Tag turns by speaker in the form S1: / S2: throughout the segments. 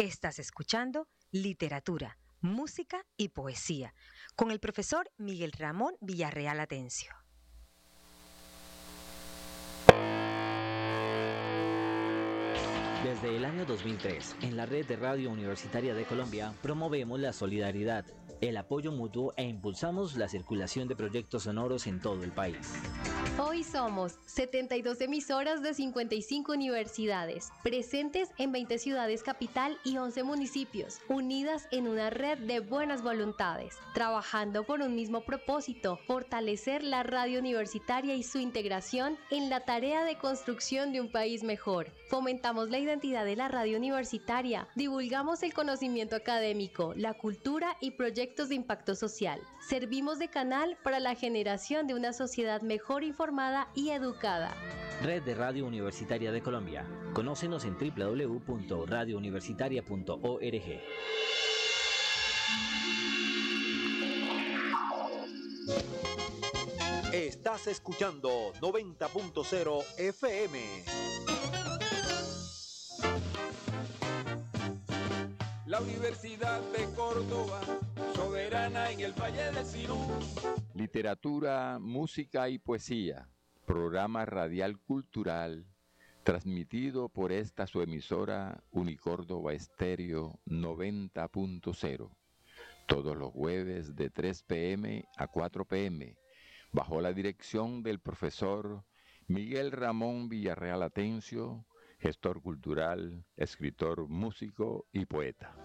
S1: Estás escuchando Literatura, Música y Poesía con el profesor Miguel Ramón Villarreal Atencio.
S2: Desde el año 2003, en la red de Radio Universitaria de Colombia, promovemos la solidaridad, el apoyo mutuo e impulsamos la circulación de proyectos sonoros en todo el país.
S3: Hoy somos 72 emisoras de 55 universidades, presentes en 20 ciudades capital y 11 municipios, unidas en una red de buenas voluntades, trabajando por un mismo propósito: fortalecer la radio universitaria y su integración en la tarea de construcción de un país mejor. Fomentamos la identidad de la radio universitaria, divulgamos el conocimiento académico, la cultura y proyectos de impacto social. Servimos de canal para la generación de una sociedad mejor informada y educada.
S2: Red de Radio Universitaria de Colombia. Conócenos en www.radiouniversitaria.org.
S4: Estás escuchando 90.0 FM.
S5: La Universidad de Córdoba, soberana en el Valle del Sinú.
S6: Literatura, música y poesía, programa radial cultural, transmitido por esta su emisora Unicórdoba Estéreo 90.0, todos los jueves de 3 p.m. a 4 p.m., bajo la dirección del profesor Miguel Ramón Villarreal Atencio, gestor cultural, escritor, músico y poeta.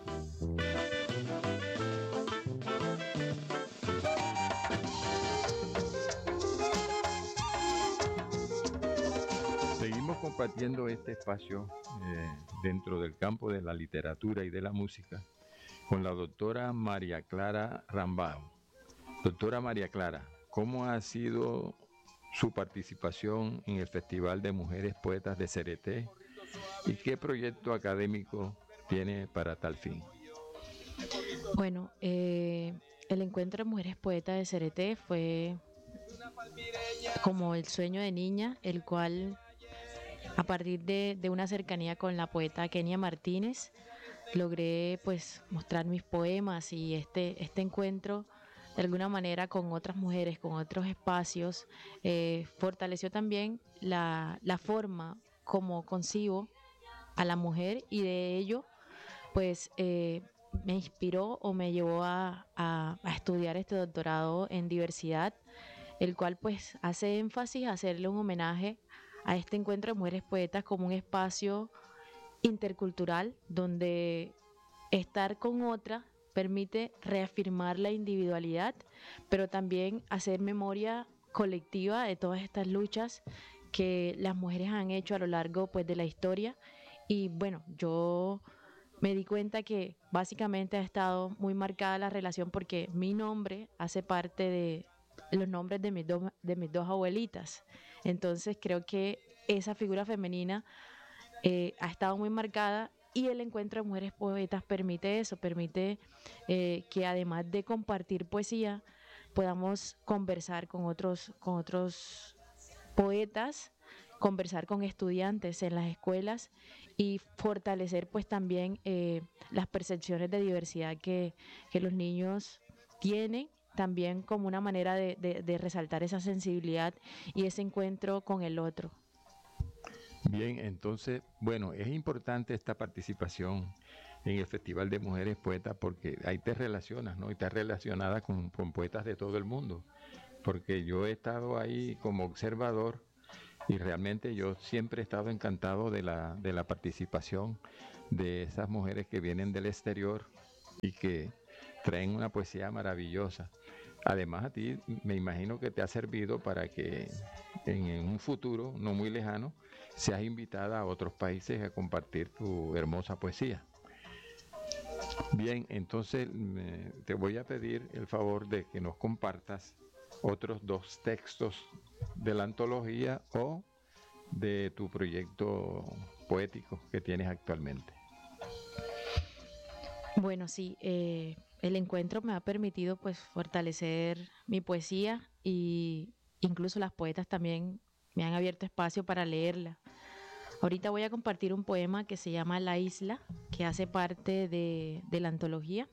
S6: Seguimos compartiendo este espacio dentro del campo de la literatura y de la música con la doctora María Clara Rambao. Doctora María Clara, ¿cómo ha sido su participación en el Festival de Mujeres Poetas de Cereté y qué proyecto académico tiene para tal fin?
S7: Bueno, el encuentro de Mujeres Poetas de Cereté fue como el sueño de niña, el cual a partir de una cercanía con la poeta Kenia Martínez logré pues mostrar mis poemas, y este encuentro de alguna manera con otras mujeres, con otros espacios, fortaleció también la forma como concibo a la mujer, y de ello pues me inspiró o me llevó a estudiar este doctorado en diversidad, el cual pues hace énfasis a hacerle un homenaje a este encuentro de mujeres poetas como un espacio intercultural donde estar con otra permite reafirmar la individualidad, pero también hacer memoria colectiva de todas estas luchas que las mujeres han hecho a lo largo pues de la historia. Y bueno, yo me di cuenta que básicamente ha estado muy marcada la relación porque mi nombre hace parte de los nombres de mis dos abuelitas. Entonces creo que esa figura femenina ha estado muy marcada, y el encuentro de mujeres poetas permite eso, permite que además de compartir poesía podamos conversar con otros poetas, conversar con estudiantes en las escuelas y fortalecer pues también las percepciones de diversidad que los niños tienen, también como una manera de resaltar esa sensibilidad y ese encuentro con el otro.
S6: Bien, entonces, bueno, es importante esta participación en el Festival de Mujeres Poetas porque ahí te relacionas, ¿no? Y estás relacionada con poetas de todo el mundo, porque yo he estado ahí como observador y realmente yo siempre he estado encantado de la participación de esas mujeres que vienen del exterior y que traen una poesía maravillosa. Además, a ti me imagino que te ha servido para que en un futuro no muy lejano seas invitada a otros países a compartir tu hermosa poesía. Bien, entonces te voy a pedir el favor de que nos compartas otros 2 textos de la antología o de tu proyecto poético que tienes actualmente.
S7: Bueno, sí, el encuentro me ha permitido pues fortalecer mi poesía, y incluso las poetas también me han abierto espacio para leerla. Ahorita voy a compartir un poema que se llama La Isla, que hace parte de la antología.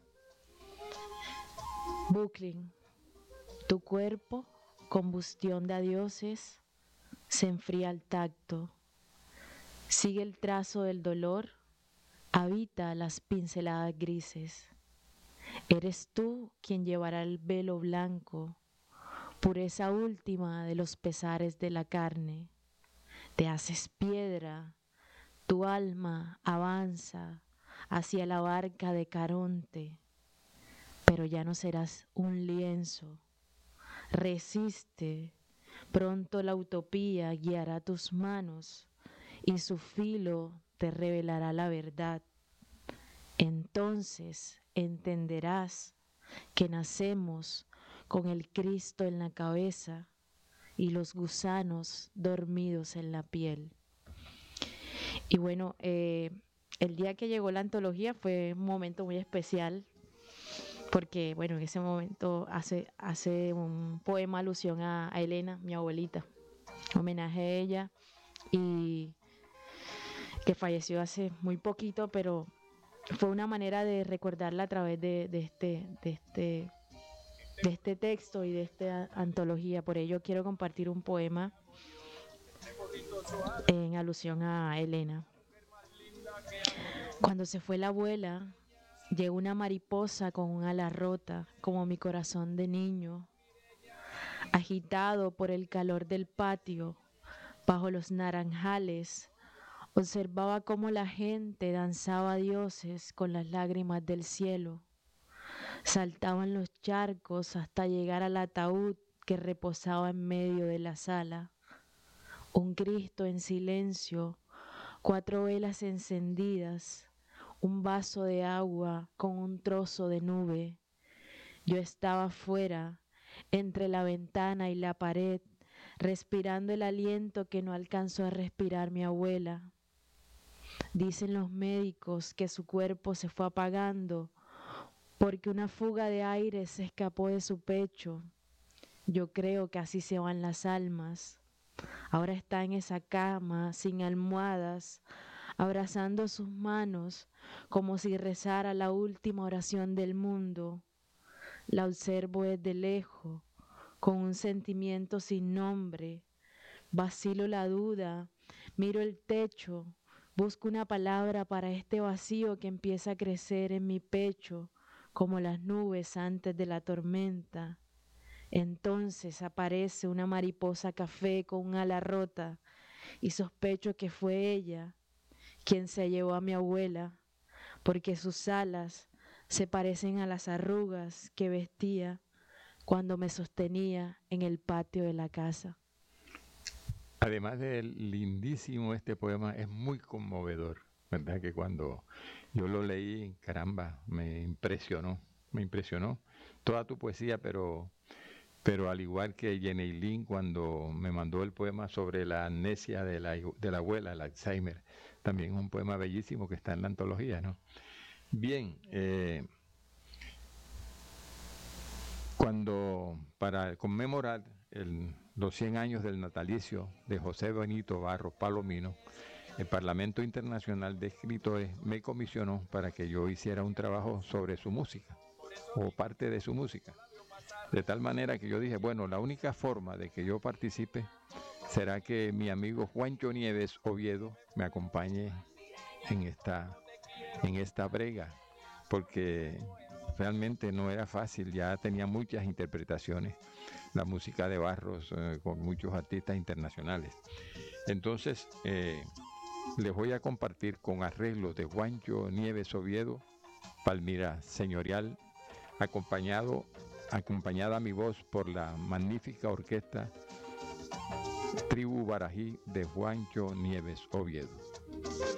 S7: Brooklyn, tu cuerpo, combustión de adioses, se enfría al tacto. Sigue el trazo del dolor, habita las pinceladas grises. Eres tú quien llevará el velo blanco, pureza última de los pesares de la carne. Te haces piedra, tu alma avanza hacia la barca de Caronte, pero ya no serás un lienzo. Resiste, pronto la utopía guiará tus manos y su filo te revelará la verdad. Entonces entenderás que nacemos con el Cristo en la cabeza y los gusanos dormidos en la piel. Y bueno, el día que llegó la antología fue un momento muy especial porque, bueno, en ese momento hace un poema alusión a Elena, mi abuelita, homenaje a ella, y que falleció hace muy poquito, pero fue una manera de recordarla a través de este texto y de esta antología. Por ello quiero compartir un poema en alusión a Elena. Cuando se fue la abuela, llegó una mariposa con un ala rota, como mi corazón de niño, agitado por el calor del patio, bajo los naranjales. Observaba cómo la gente danzaba dioses con las lágrimas del cielo. Saltaban los charcos hasta llegar al ataúd que reposaba en medio de la sala. Un Cristo en silencio, 4 velas encendidas, un vaso de agua con un trozo de nube. Yo estaba fuera, entre la ventana y la pared, respirando el aliento que no alcanzó a respirar mi abuela. Dicen los médicos que su cuerpo se fue apagando porque una fuga de aire se escapó de su pecho. Yo creo que así se van las almas. Ahora está en esa cama, sin almohadas, abrazando sus manos como si rezara la última oración del mundo. La observo desde lejos, con un sentimiento sin nombre. Vacilo la duda, miro el techo, busco una palabra para este vacío que empieza a crecer en mi pecho, como las nubes antes de la tormenta. Entonces aparece una mariposa café con un ala rota y sospecho que fue ella quien se llevó a mi abuela, porque sus alas se parecen a las arrugas que vestía cuando me sostenía en el patio de la casa.
S6: Además de lindísimo, este poema es muy conmovedor, ¿verdad? Que cuando yo lo leí, caramba, me impresionó toda tu poesía, pero al igual que Yeneilin cuando me mandó el poema sobre la amnesia de la abuela, el Alzheimer, también es un poema bellísimo que está en la antología, ¿no? Bien, para conmemorar los 100 años del natalicio de José Benito Barros Palomino, el Parlamento Internacional de Escritores me comisionó para que yo hiciera un trabajo sobre su música, o parte de su música. De tal manera que yo dije, bueno, la única forma de que yo participe será que mi amigo Juancho Nieves Oviedo me acompañe en esta brega, porque realmente no era fácil, ya tenía muchas interpretaciones la música de Barros con muchos artistas internacionales. Entonces les voy a compartir con arreglos de Juancho Nieves Oviedo, Palmira Señorial, acompañada mi voz por la magnífica orquesta Tribu Barají de Juancho Nieves Oviedo.